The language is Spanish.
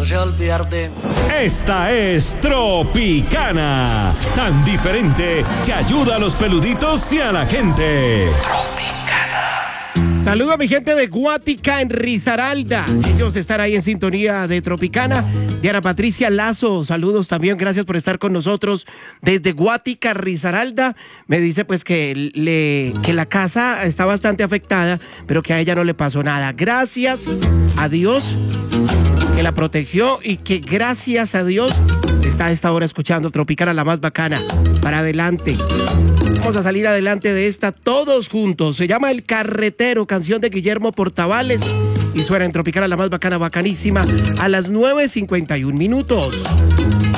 podré olvidarte. Esta es Tropicana, tan diferente que ayuda a los peluditos y a la gente. Saludo a mi gente de Guática en Risaralda. Ellos están ahí en sintonía de Tropicana. Diana Patricia Lazo, saludos también. Gracias por estar con nosotros desde Guática, Risaralda. Me dice pues que la casa está bastante afectada, pero que a ella no le pasó nada. Gracias a Dios que la protegió y que gracias a Dios está a esta hora escuchando Tropicana, la más bacana. Para adelante. Vamos a salir adelante de esta todos juntos. Se llama El Carretero, canción de Guillermo Portavales. Y suena en Tropicana, la más bacana, bacanísima, a las 9:51 minutos.